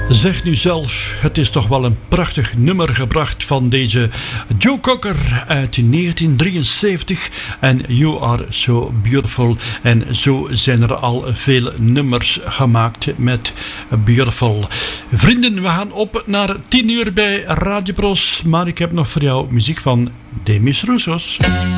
Zeg nu zelf, het is toch wel een prachtig nummer gebracht van deze Joe Cocker uit 1973 en You Are So Beautiful. En zo zijn er al veel nummers gemaakt met Beautiful. Vrienden, we gaan op naar 10 uur bij Radio Bros, maar ik heb nog voor jou muziek van Demis Roussos.